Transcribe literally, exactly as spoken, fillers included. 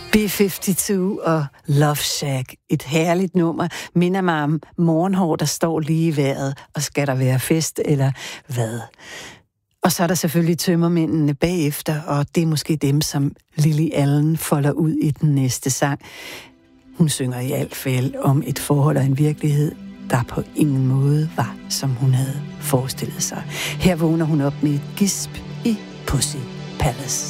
B halvtreds og Love Shack. Et herligt nummer. Minder mig om morgenhår, der står lige i vejret. Og skal der være fest, eller hvad? Og så er der selvfølgelig tømmermændene bagefter, og det er måske dem, som Lily Allen folder ud i den næste sang. Hun synger i alt fald om et forhold og en virkelighed, der på ingen måde var, som hun havde forestillet sig. Her vågner hun op med et gisp i Pussy Palace.